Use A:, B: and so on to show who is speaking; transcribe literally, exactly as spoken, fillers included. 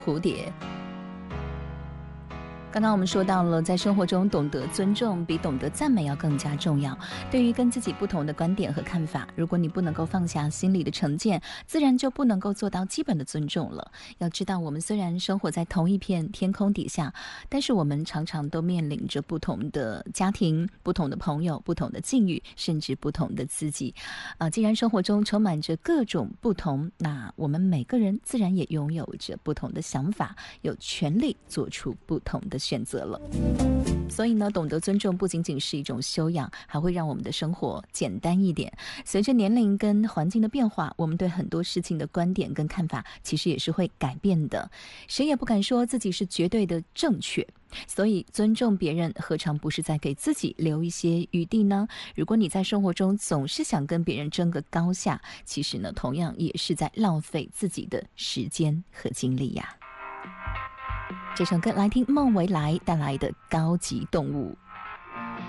A: 蝴蝶。刚刚我们说到了，在生活中懂得尊重比懂得赞美要更加重要。对于跟自己不同的观点和看法，如果你不能够放下心里的成见，自然就不能够做到基本的尊重了。要知道，我们虽然生活在同一片天空底下，但是我们常常都面临着不同的家庭、不同的朋友、不同的境遇，甚至不同的自己。啊、呃，既然生活中充满着各种不同，那我们每个人自然也拥有着不同的想法，有权利做出不同的选择了。所以呢，懂得尊重不仅仅是一种修养，还会让我们的生活简单一点。随着年龄跟环境的变化，我们对很多事情的观点跟看法其实也是会改变的。谁也不敢说自己是绝对的正确，所以尊重别人何尝不是在给自己留一些余地呢？如果你在生活中总是想跟别人争个高下，其实呢，同样也是在浪费自己的时间和精力呀。这首歌来听孟维来带来的《高级动物》。